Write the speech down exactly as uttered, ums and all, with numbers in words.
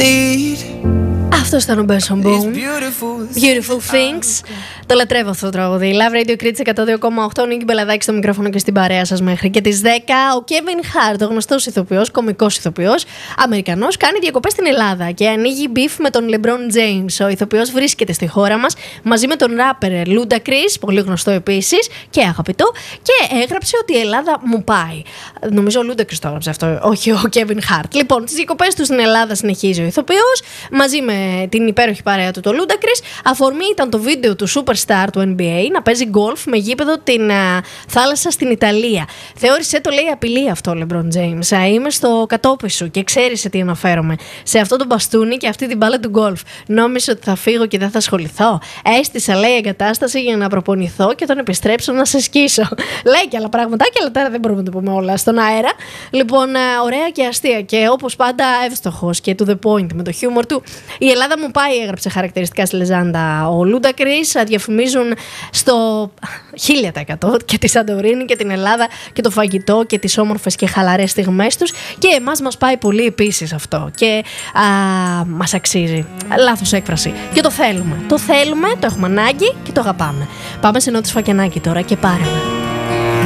Αυτό ήταν ο Benson Boone. Beautiful Things. Το λατρεύω αυτό το τραγούδι. Love Radio Crits εκατό δύο κόμμα οκτώ. Νίκη Μπελαδάκη στο μικρόφωνο και στην παρέα σας μέχρι και τις δέκα. Ο Kevin Hart, ο γνωστός ηθοποιός, κωμικός ηθοποιός, Αμερικανός, κάνει διακοπές στην Ελλάδα και ανοίγει beef με τον LeBron James. Ο ηθοποιός βρίσκεται στη χώρα μας μαζί με τον rapper Ludacris, πολύ γνωστό επίσης και αγαπητό, και έγραψε ότι η Ελλάδα μου πάει. Νομίζω ο Ludacris το έγραψε αυτό, όχι ο Kevin Hart. Λοιπόν, τις διακοπές του στην Ελλάδα συνεχίζει ο ηθοποιός μαζί με την υπέροχη παρέα του, το Ludacris. Αφορμή ήταν το βίντεο του superstar του N B A να παίζει γκολφ με γήπεδο την α, θάλασσα στην Ιταλία. Θεώρησε το, λέει, απειλή αυτό ο LeBron James. Α, είμαι στο κατόπι σου και ξέρεις σε τι αναφέρομαι. Σε αυτό το μπαστούνι και αυτή την μπάλα του γκολφ. Νόμιζε ότι θα φύγω και δεν θα ασχοληθώ. Έστησα, λέει, εγκατάσταση για να προπονηθώ και όταν επιστρέψω να σε σκίσω. Λέει και άλλα πραγματάκια, αλλά τώρα δεν μπορούμε να το πούμε όλα στον αέρα. Λοιπόν, α, ωραία και αστεία και όπως πάντα εύστοχος και to the point με το χιούμορ του. Η Ελλάδα μου πάει, έγραψε χαρακτηριστικά στη λεζάντα ο Ludacris. Διαφημίζουν στο χίλια τοις εκατό και τη Σαντορίνη και την Ελλάδα και το φαγητό και τις όμορφες και χαλαρές στιγμές τους. Και εμάς μας πάει πολύ επίσης αυτό. Και α, μας αξίζει. Λάθος έκφραση. Και το θέλουμε. Το θέλουμε, το έχουμε ανάγκη και το αγαπάμε. Πάμε σε Νότι Σφακιανάκη τώρα και πάρε με.